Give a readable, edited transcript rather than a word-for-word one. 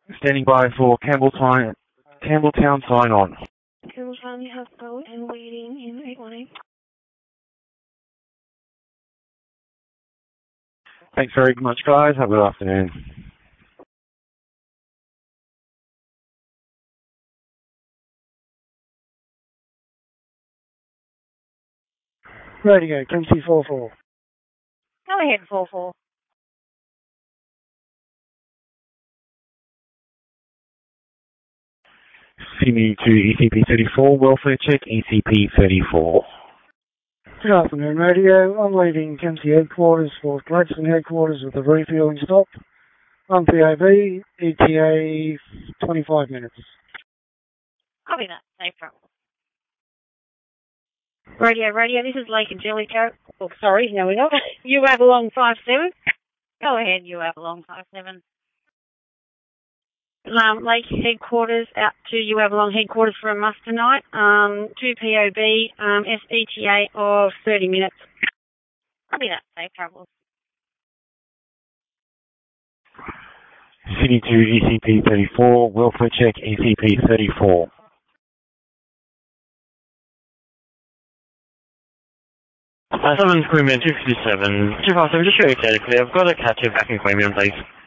Standing by for Campbelltown sign on. Campbelltown, you have go and waiting in 818. Thanks very much, guys. Have a good afternoon. Radio, Kempsey 44. Go ahead, 44. Sydney to ECP 34, welfare check, ECP 34. Good afternoon, Radio. I'm leaving Kempsey headquarters for Gladstone headquarters with the refueling stop. I'm POV, ETA 25 minutes. Copy that, no problem. Radio, this is Lake and Jellicoe. Oh, sorry, here we go. You Avalon 57. Go ahead, you Avalon 57. Lake headquarters out to you Avalon headquarters for a muster night. To POB, SETA of 30 minutes. Copy that, no trouble. Sydney to ECP 34, welfare check, ECP 34. Summons Queanbeyan 257. 257, just show you clear. I've got a catcher back in Queanbeyan, please.